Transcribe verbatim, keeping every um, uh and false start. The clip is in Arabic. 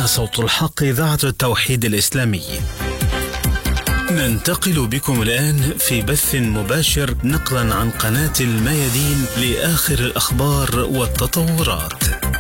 هنا صوت الحق، إذاعة التوحيد الإسلامي. ننتقل بكم الآن في بث مباشر نقلا عن قناة الميادين لآخر الأخبار والتطورات.